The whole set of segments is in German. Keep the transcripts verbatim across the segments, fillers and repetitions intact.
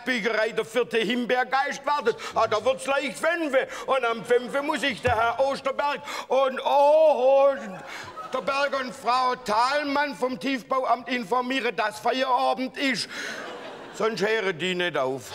Stadtbücherei der vierte Himbeergeist wartet. Ah, da wird's leicht fünf. Und am fünf muss ich der Herr Osterberg und oh, der Berg und Frau Thalmann vom Tiefbauamt informieren, dass Feierabend ist. Sonst hören die nicht auf.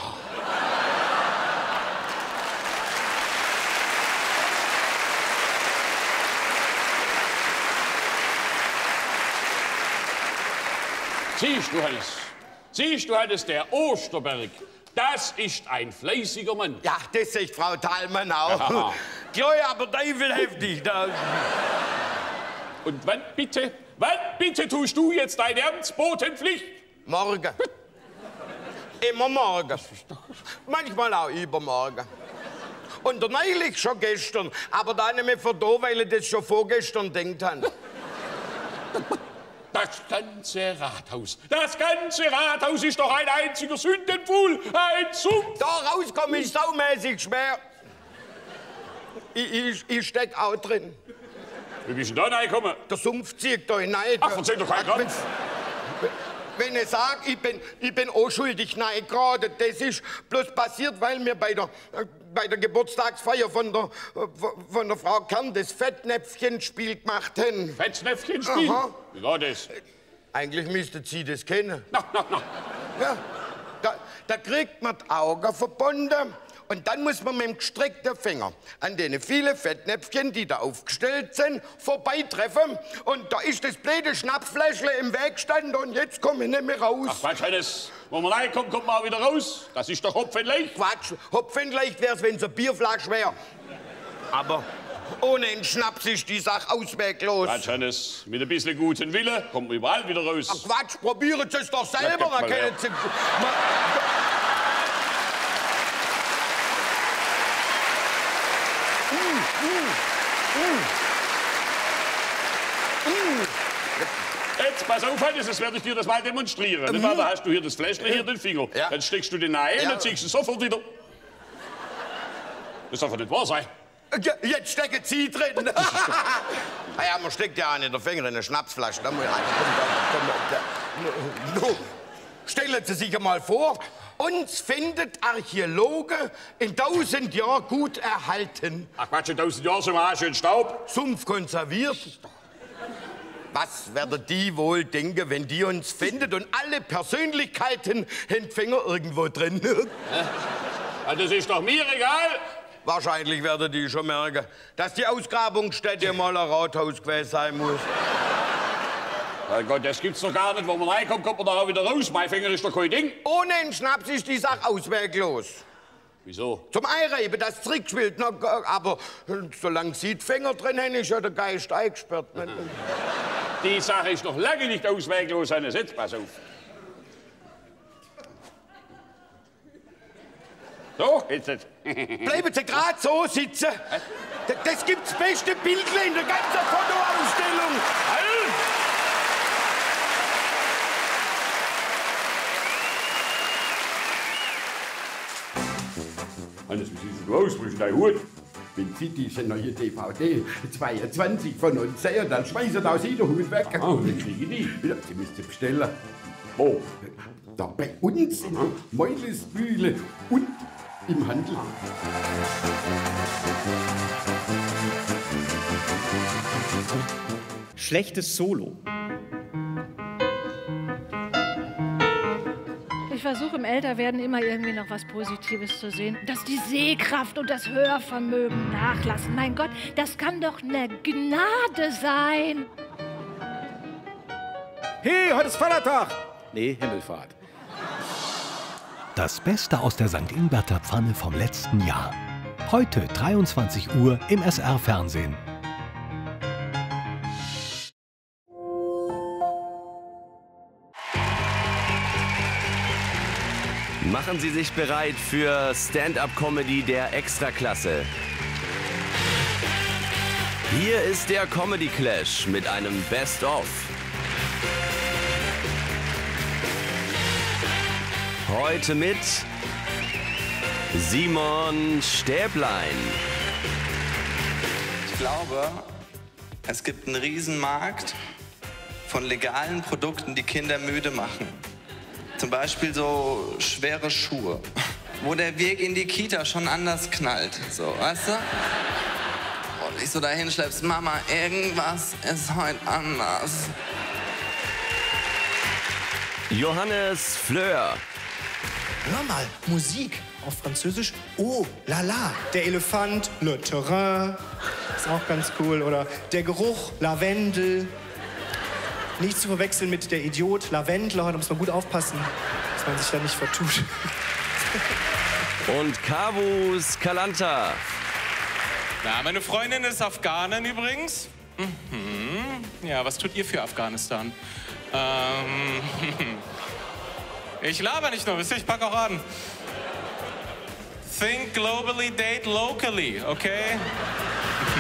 Siehst du, Hannes, siehst du, Hannes, der Osterberg, das ist ein fleißiger Mann. Ja, das sagt Frau Thalmann auch. Ja. Klar, aber teufelheftig. Da. Und wann bitte, wann bitte tust du jetzt deine Amtsbotenpflicht? Morgen. Immer morgen. Manchmal auch übermorgen. Und der neulich schon gestern. Aber da nicht mehr von da, weil ich das schon vorgestern denkt habe. Das ganze Rathaus, das ganze Rathaus ist doch ein einziger Sündenpfuhl, ein Sumpf. Da rauskomme ich saumäßig schwer. Ich, ich, ich steck auch drin. Wie bist du denn da reingekommen? Der Sumpf zieht da hinein. Ach, erzähl doch keinen Grad. Wenn ich sage, ich bin, ich bin unschuldig, nein, gerade. Das ist bloß passiert, weil wir bei der, äh, bei der Geburtstagsfeier von der, äh, von der Frau Kern das Fettnäpfchenspiel gemacht haben. Fettnäpfchenspiel? Aha. Wie war das? Eigentlich müsste sie das kennen. Na, na, na. Ja, da, da kriegt man die Augen verbunden. Und dann muss man mit dem gestreckten Finger an denen viele Fettnäpfchen, die da aufgestellt sind, vorbeitreffen. Und da ist das blöde Schnapsfläschle im Weg gestanden und jetzt komme ich nicht mehr raus. Ach, Quatsch, Hannes. Wo man reinkommt, kommt man auch wieder raus. Das ist doch hopfenleicht. Quatsch, hopfenleicht wär's, wenn's eine Bierflasche wäre. Aber ohne einen Schnaps ist die Sache ausweglos. Quatsch, Hannes. Mit ein bisschen guten Wille kommt man überall wieder raus. Ach, Quatsch, probieren Sie es doch selber. Ja, können Sie... Jetzt, pass auf, Hannes, das werde ich dir das mal demonstrieren. Mhm. Da hast du hier das Fläschchen, hier den Finger. Ja. Dann steckst du den ein ja. und ziehst ihn sofort wieder. Das darf doch nicht wahr sein. Ja, jetzt stecken Sie drin. Naja, man steckt ja auch nicht in der Finger in eine Schnapsflasche. Da muss ich no. Stellen Sie sich einmal vor, uns findet Archäologe in tausend Jahren gut erhalten. Ach Quatsch, in tausend Jahren sind wir auch schön Staub. Sumpf konserviert. Was werden die wohl denken, wenn die uns findet und alle Persönlichkeiten haben Finger irgendwo drin? Ja, das ist doch mir egal. Wahrscheinlich werden die schon merken, dass die Ausgrabungsstätte mal ein Rathaus gewesen sein muss. Mein Gott, das gibt's doch gar nicht. Wo man reinkommt, kommt man da auch wieder raus. Mein Finger ist doch kein Ding. Ohne einen Schnaps ist die Sache ausweglos. Wieso? Zum Einreiben, das zurückspielt. Aber solange Sie die Finger drin haben, ist ja der Geist eingesperrt. Die Sache ist noch lange nicht ausweglos, Hannes. Jetzt pass auf. So, jetzt. jetzt. Bleiben Sie gerade so sitzen. Das gibt's beste Bildchen in der ganzen Fotoausstellung. Halt! Hannes, wie siehst du aus? Wo ist dein Hut? Wenn Sie diese neue D V D zweiundzwanzig von uns sehen, dann schmeißen auch Sie den Hut weg. Ah, wie kriege ich die? Ja, Sie müssen bestellen. Wo? Da bei uns in der Meulesbühle und im Handel. Schlechtes Solo. Ich versuche im Älterwerden immer irgendwie noch was Positives zu sehen. Dass die Sehkraft und das Hörvermögen nachlassen. Mein Gott, das kann doch eine Gnade sein. Hey, heute ist Vatertag. Nee, Himmelfahrt. Das Beste aus der Sankt Ingbert Pfanne vom letzten Jahr. Heute dreiundzwanzig Uhr im S R-Fernsehen. Machen Sie sich bereit für Stand-up-Comedy der Extraklasse. Hier ist der Comedy Clash mit einem Best-of. Heute mit Simon Stäblein. Ich glaube, es gibt einen Riesenmarkt von legalen Produkten, die Kinder müde machen. Zum Beispiel so schwere Schuhe, wo der Weg in die Kita schon anders knallt, so, weißt du? Und ich so dahin schleppst, Mama, irgendwas ist heute anders. Johannes Fleur. Hör mal, Musik auf Französisch. Oh, la la. Der Elefant, le terrain. Ist auch ganz cool. Oder der Geruch, Lavendel. Nicht zu verwechseln mit der Idiot, Lavendler. Da muss man gut aufpassen, dass man sich da nicht vertut. Und Kavus Kalanta. Na, meine Freundin ist Afghanin übrigens. Mhm. Ja, was tut ihr für Afghanistan? Ähm, ich laber nicht nur, wisst ihr, ich pack auch an. Think globally, date locally, okay?